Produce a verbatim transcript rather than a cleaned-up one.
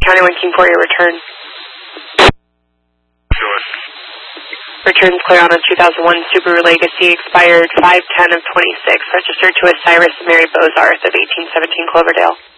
County one King for your return. Sure. Returns clear on a two thousand one Subaru Legacy, expired five ten of twenty-six, registered to Osiris and Mary Bozarth of eighteen seventeen Cloverdale.